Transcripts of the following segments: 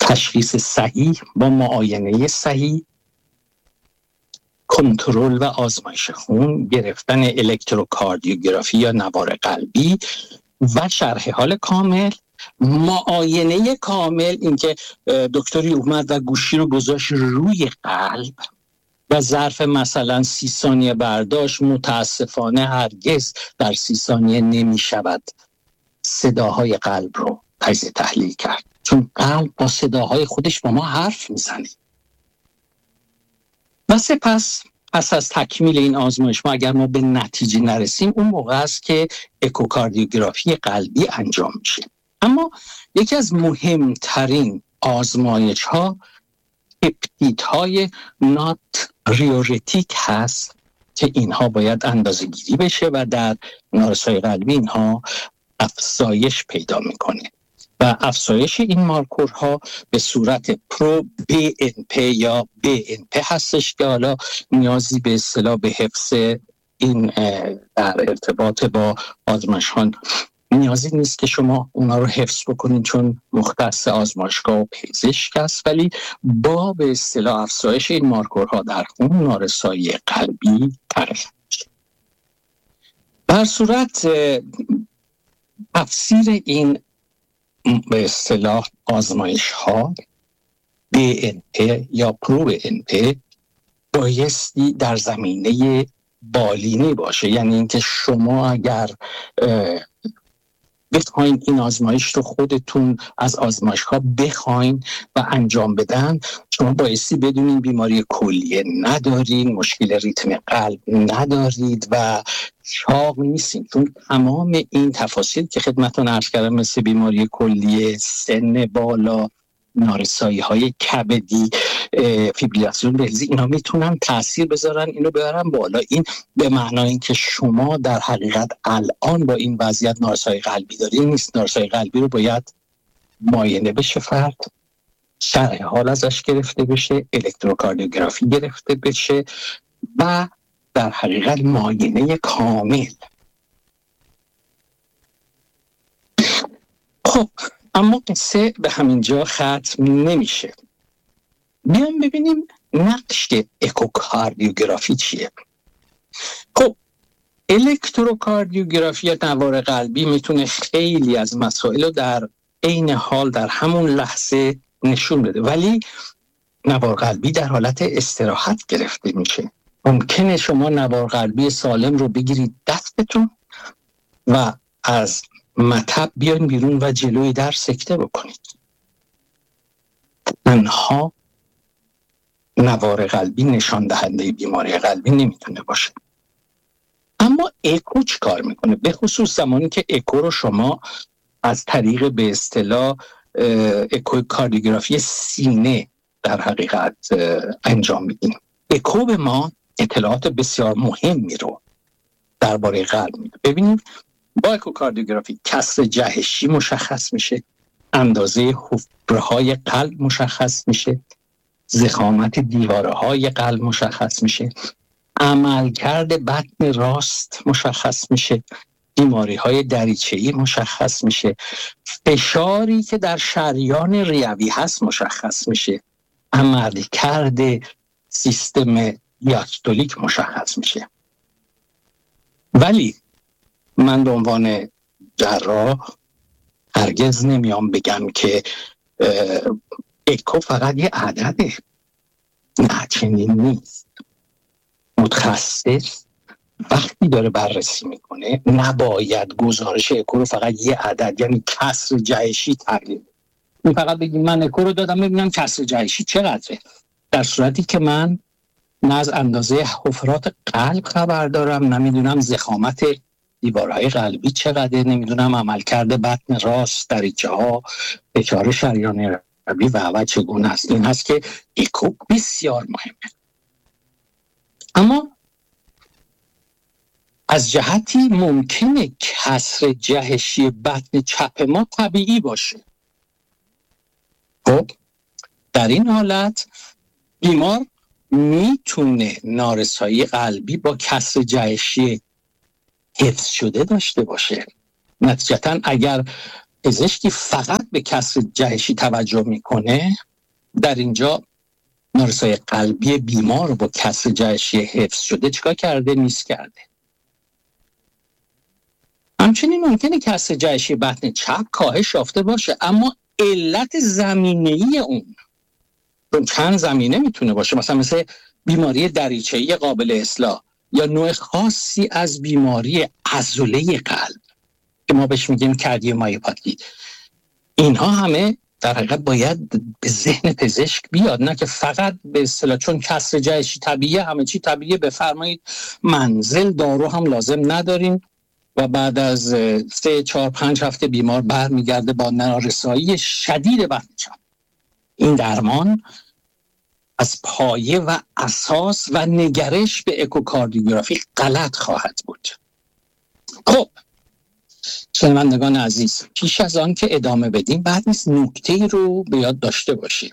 تشخیص صحیح با معاینه صحیح، کنترل و آزمایش خون، گرفتن الکتروکاردیوگرافی یا نوار قلبی و شرح حال کامل، معاینه کامل، اینکه دکتری اومد و گوشی رو گذاشت روی قلب و ظرف مثلا 30 ثانیه برداشت. متاسفانه هرگز در 30 ثانیه نمی شود صداهای قلب رو تجزیه تحلیل کرد، چون قلب با صداهای خودش با ما حرف میزنه. و سپس پس از تکمیل این آزمایش ما اگر ما به نتیجه نرسیم، اون موقع است که اکوکاردیوگرافی قلبی انجام میشه. اما یکی از مهمترین آزمایش ها پپتیدهای نات ریورتیک هست که اینها باید اندازه گیری بشه و در نارسایی قلبی اینها افزایش پیدا میکنه و افزایش این مارکورها به صورت پرو BNP یا BNP هستش که حالا نیازی به اصطلاح به حفظ این در ارتباط با آزمایش ها نیازی نیست که شما اونا رو حفظ بکنین، چون مختص آزمایشگاه و پزشک است، ولی با به اصطلاح افزایش این مارکورها در خون نارسایی قلبی تعریف میشه. در صورت تفسیر این به اصطلاح آزمایش ها BNP یا پرو BNP بایستی در زمینه بالینی باشه، یعنی اینکه شما اگر بخواین این آزمایش رو خودتون از آزمایشگاه بخواین و انجام بدن، شما بایستی بدونین بیماری کلیه ندارین، مشکل ریتم قلب ندارید و چاق نیستین، چون تمام این تفاصیل که خدمتتون عرض کردم مثل بیماری کلیه، سن بالا، نارسایی های کبدی، فیبریلاسیون بلزی، اینا میتونن تاثیر بذارن، اینو ببرن بالا. این به معنای اینکه شما در حقیقت الان با این وضعیت نارسایی قلبی دارین نیست. نارسایی قلبی رو باید معاینه بشه، فرد شرح حال ازش گرفته بشه، الکتروکاردیوگرافی گرفته بشه و در حقیقت معاینه کامل. خب اما قصه به همینجا ختم نمیشه. بیام ببینیم نقش اکوکاردیوگرافی چیه. خب الکتروکاردیوگرافی یا نوار قلبی میتونه خیلی از مسائل رو در عین حال در همون لحظه نشون بده، ولی نوار قلبی در حالت استراحت گرفته میشه. ممکنه شما نوار قلبی سالم رو بگیرید دستتون و از مطب بیاین بیرون و جلوی در سکته بکنید. تنها نوار قلبی نشان دهنده بیماری قلبی نمیتونه باشه. اما اکو چی کار میکنه؟ به خصوص زمانی که اکو رو شما از طریق به اصطلاح اکوکاردیوگرافی سینه در حقیقت انجام میدیم. اکو به ما اطلاعات بسیار مهمی رو درباره قلب میده. ببینید با اکوکاردیوگرافی کسر جهشی مشخص میشه، اندازه حفره‌های قلب مشخص میشه، ضخامت دیواره‌های قلب مشخص میشه، عملکرد بطن راست مشخص میشه، بیماری‌های دریچه‌ای مشخص میشه، فشاری که در شریان ریوی هست مشخص میشه، عملکرد سیستم دیاستولیک مشخص میشه. ولی من به عنوان جراح هرگز نمیام بگم که اکو فقط یه عدده. نه، چنین نیست. متخصص وقتی داره بررسی میکنه نباید گزارش اکو رو فقط یه عدد، یعنی کسر جهشی تحلیل. این فقط بگیم من اکو رو دادم ببینم کسر جهشی چقدره، در صورتی که من نه از اندازه حفرات قلب خبر دارم، نمیدونم ضخامت دیوارهای قلبی چقدره، نمیدونم عملکرد بطن راست، دریچه ها، فشار شریان ریوی و چگونه است. این هست که اکو بسیار مهمه. اما از جهتی ممکنه کسر جهشی بطن چپ ما طبیعی باشه. خب در این حالت بیمار میتونه نارسایی قلبی با کسر جهشی حفظ شده داشته باشه. نتیجتاً اگر پزشکی فقط به کسر جهشی توجه میکنه، در اینجا نارسایی قلبی بیمار رو با کسر جهشی حفظ شده چیکار کرده؟ نیست کرده. همچنین ممکنه کسر جهشی بطن چپ کاهش یافته باشه، اما علت زمینه‌ای اون چند زمینه میتونه باشه، مثل بیماری دریچه‌ای قابل اصلاح یا نوع خاصی از بیماری عضله قلب که ما بهش میگیم کاردیومایوپاتی. اینها همه در حقیقت باید به ذهن پزشک بیاد، نه که فقط به اصطلاح چون کسر جهشی طبیعیه همه چی طبیعیه بفرمایید، منزل دارو هم لازم نداریم و بعد از 3 4 5 هفته بیمار برمیگرده با نارسایی شدید بطن چپ. این درمان از پایه و اساس و نگرش به اکوکاردیوگرافی غلط خواهد بود. خب شنوندگان عزیز، پیش از آن که ادامه بدیم بعد نیست نکته‌ای رو به یاد داشته باشیم.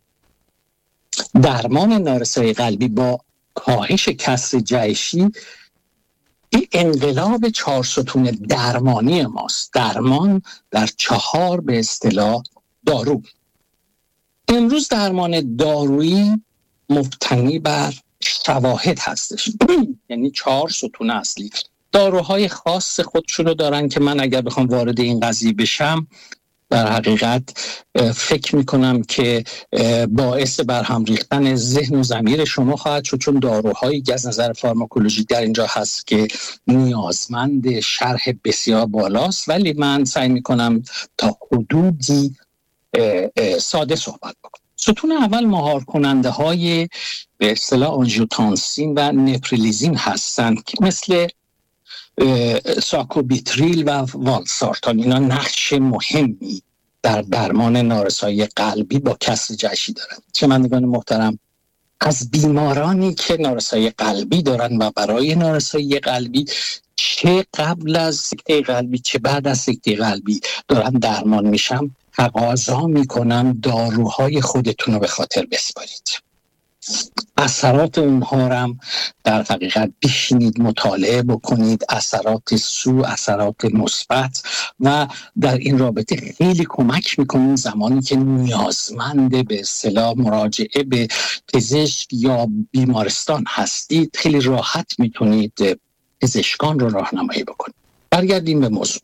درمان نارسایی قلبی با کاهش کسر جهشی این انقلاب 4 ستون درمانی ماست. درمان در 4 به اصطلاح دارو. امروز درمان دارویی مبتنی بر شواهد هستش. یعنی 4 ستون اصلی داروهای خاص خودشون رو دارن که من اگر بخوام وارد این قضیه بشم در حقیقت فکر میکنم که باعث برهم ریختن ذهن و ضمیر شما خواهد شد، چون داروهایی از نظر فارماکولوژی در اینجا هست که نیازمند شرح بسیار بالاست، ولی من سعی میکنم تا حدودی ساده صحبت بکنم. ستون اول مهار کننده های به اصطلاح آنژیوتانسین و نپریلیزین هستند که مثل ساکوبیتریل و والسارتان. اینا نقش مهمی در درمان نارسایی قلبی با کسر جهشی دارند. شنوندگان محترم، از بیمارانی که نارسایی قلبی دارن و برای نارسایی قلبی چه قبل از سکته قلبی چه بعد از سکته قلبی دارن درمان میشن، تقاضا میکنم داروهای خودتون رو به خاطر بسپارید. اثرات اونها هم در حقیقت بشینید مطالعه بکنید، اثرات سو، اثرات مثبت، و در این رابطه خیلی کمک میکنید زمانی که نیازمند به اصطلاح مراجعه به پزشک یا بیمارستان هستید خیلی راحت میتونید پزشکان رو راهنمایی بکنید. برگردیم به موضوع.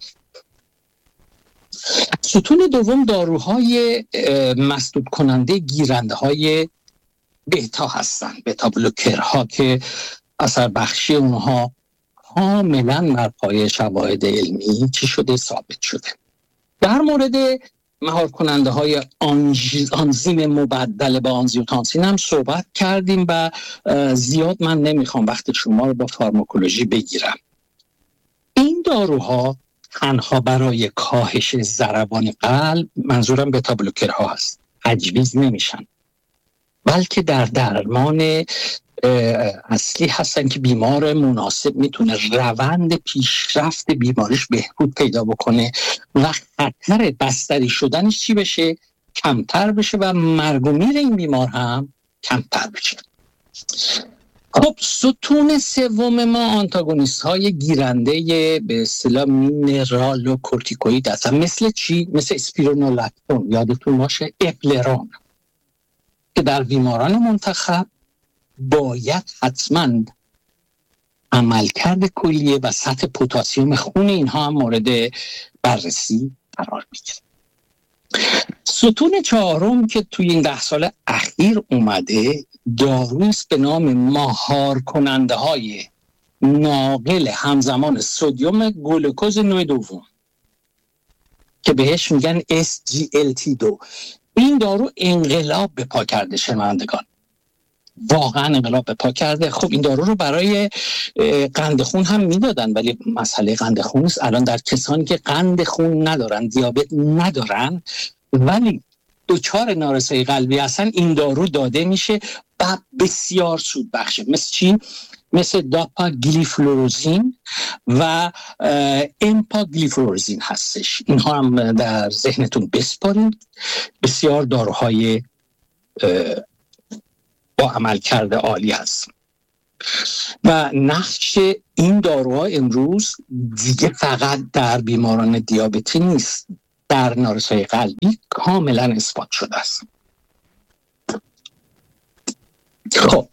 ستون دوم داروهای مسدود کننده گیرنده های بتا هستن، بتا بلوکرها که اثر بخشی اونها کاملا بر پایه شواهد علمی چی شده ثابت شده. در مورد مهار کننده های آنزیم مبدل با آنژیوتانسین هم صحبت کردیم و زیاد من نمیخوام وقت شما رو با فارماکولوژی بگیرم. این داروها تنها برای کاهش ضربان قلب، منظورم بتا بلوکرها هست، تجویز نمیشن، بلکه در درمان اصلی هستن که بیمار مناسب میتونه روند پیشرفت بیماریش بهبود پیدا بکنه و خطر بستری شدنش چی بشه؟ کمتر بشه و مرگ و میر این بیمار هم کمتر بشه. خب ستون سوم ما آنتاگونیست های گیرنده به اصطلاح مینرال و کورتیکوئید هستن. مثل چی؟ مثل اسپیرونولاکتون، یادتون باشه اپلرون، که در بیماران منتخب باید حتما عملکرد کلیه و سطح پتاسیم خون اینها هم مورد بررسی قرار میگیره. ستون چهارم که توی این 10 سال اخیر اومده دارویی است به نام مهار کننده های ناقل همزمان سدیم گلوکوز نوع دوم که بهش میگن SGLT2. این دارو انقلاب به پا کرده شنوندگان، واقعا انقلاب به پا کرده. خب این دارو رو برای قند خون هم میدادن، ولی مسئله قند خون است. الان در کسانی که قند خون ندارن، دیابت ندارن ولی دچار نارسایی قلبی هستن، این دارو داده میشه و بسیار سود بخشه. مثل چی؟ مثل داپاگلیفلوروزین و امپاگلیفلوروزین هستش. اینها هم در ذهنتون بسپارید. بسیار داروهای با عملکرد عالی هست و نقش این داروها امروز دیگه فقط در بیماران دیابتی نیست. در نارسایی قلبی کاملا اثبات شده است. خب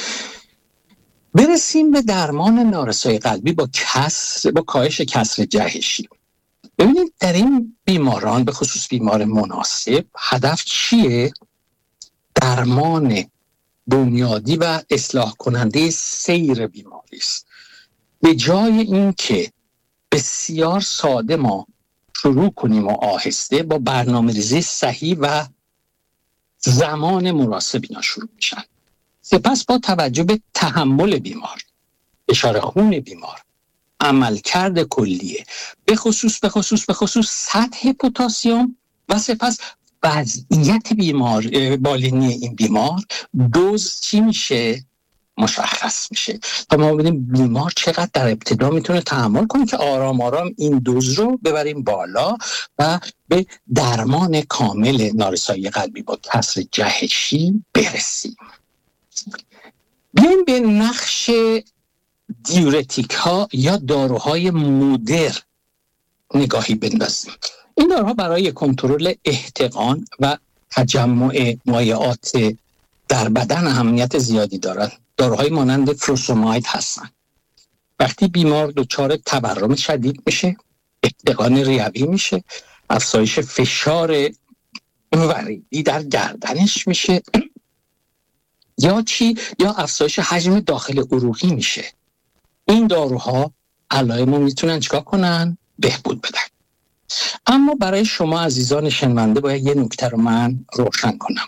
برسیم به درمان نارسایی قلبی با کاهش کسر جهشی. ببینید در این بیماران، به خصوص بیمار مناسب، هدف چیه؟ درمان بنیادی و اصلاح کننده سیر بیماری است. به جای اینکه بسیار ساده ما شروع کنیم و آهسته، با برنامه‌ریزی صحیح و زمان مناسب اینا شروع میشن. سپس با توجه به تحمل بیمار، فشار خون بیمار، عملکرد کلیه، به خصوص سطح پتاسیم و سپس وضعیت بالینی این بیمار، دوز چی میشه؟ مشخص میشه تا ما ببینیم بیمار چقدر در ابتدا میتونه تحمل کنه که آرام آرام این دوز رو ببریم بالا و به درمان کامل نارسایی قلبی با کسر جهشی برسیم. بیایم به نقش دیورتیک ها یا داروهای مودر نگاهی بندازیم. این داروها برای کنترل احتقان و تجمع مایعات در بدن اهمیت زیادی دارند. داروهای مانند فروسوماید هستند. وقتی بیمار دچار تورم شدید میشه، احتقان ریوی میشه، افزایش فشار وریدی در گردنش میشه، یا افزایش حجم داخل عروقی میشه، این داروها علائم میتونن چیکار کنن؟ بهبود بدن. اما برای شما عزیزان شنونده باید یه نکته رو من روشن کنم.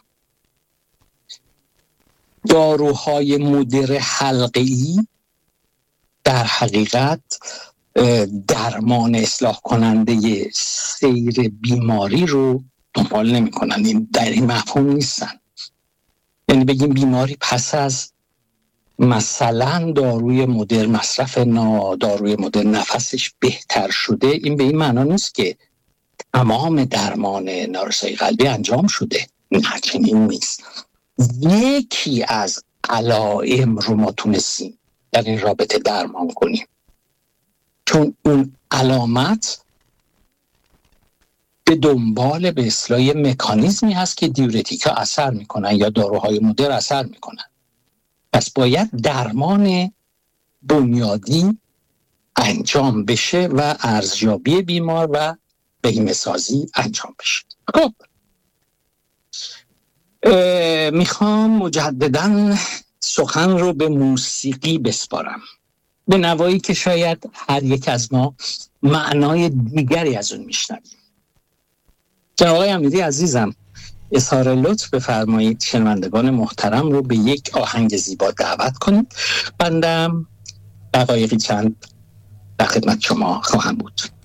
داروهای مدر حلقه‌ای در حقیقت درمان اصلاح کننده سیر بیماری رو دنبال نمی کنن. در این مفهوم نیستن. یعنی بگیم بیماری پس از مثلا داروی مدر مصرف داروی مدر نفسش بهتر شده، این به این معنا نیست که تمام درمان نارسایی قلبی انجام شده. نه، چنین نیست. یکی از علائم رو ما تونستیم در این رابطه درمان کنیم، چون اون علامت به دنبال به اصلاح مکانیزمی هست که دیورتیکا اثر میکنن یا داروهای مدر اثر میکنن. پس باید درمان بنیادی انجام بشه و ارزیابی بیمار و بهینه‌سازی انجام بشه. خب میخوام مجدداً سخن رو به موسیقی بسپارم، به نوایی که شاید هر یک از ما معنای دیگری از اون میشنویم. جناب آقای امیری عزیزم، اظهار لطف بفرمایید شنوندگان محترم رو به یک آهنگ زیبا دعوت کنید. بندم دقایقی چند در خدمت شما خواهم بود.